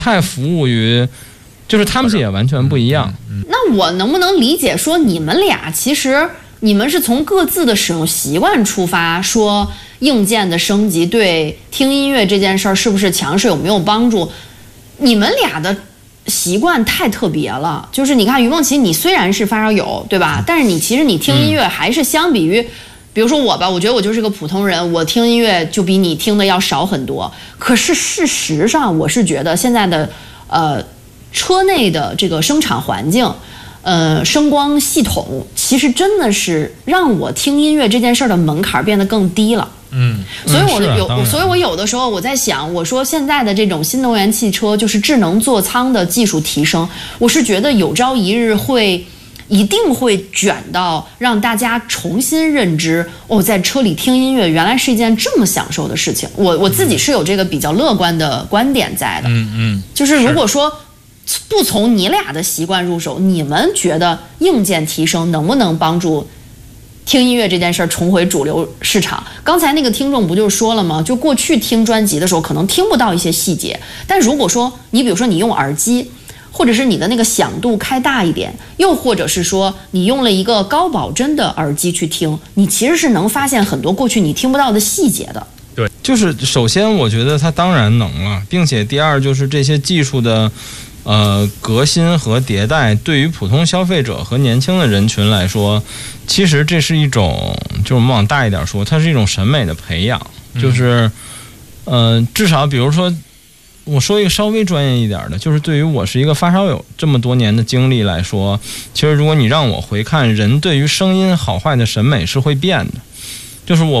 太服务于，就是他们也完全不一样。 那我能不能理解说，你们俩其实你们是从各自的使用习惯出发，说硬件的升级对听音乐这件事儿是不是强势有没有帮助？你们俩的习惯太特别了，就是你看于梦琪，你虽然是发烧友，对吧？但是你其实你听音乐还是相比于，比如说我吧，我觉得我就是个普通人，我听音乐就比你听的要少很多。可是事实上，我是觉得现在的车内的这个声场环境。声光系统其实真的是让我听音乐这件事儿的门槛变得更低了。所以我有的时候我在想，我说现在的这种新能源汽车就是智能座舱的技术提升，我是觉得有朝一日一定会卷到让大家重新认知在车里听音乐原来是一件这么享受的事情。我自己是有这个比较乐观的观点在的。就是如果说不从你俩的习惯入手，你们觉得硬件提升能不能帮助听音乐这件事儿重回主流市场？刚才那个听众不就说了吗？就过去听专辑的时候可能听不到一些细节，但如果说你比如说你用耳机，或者是你的那个响度开大一点，又或者是说你用了一个高保真的耳机去听，你其实是能发现很多过去你听不到的细节的。 对，就是首先我觉得它当然能了，并且第二就是这些技术的革新和迭代对于普通消费者和年轻的人群来说，其实这是一种，就是我们往大一点说，它是一种审美的培养。就是至少比如说我说一个稍微专业一点的，就是对于我是一个发烧友这么多年的经历来说，其实如果你让我回看人对于声音好坏的审美是会变的，就是我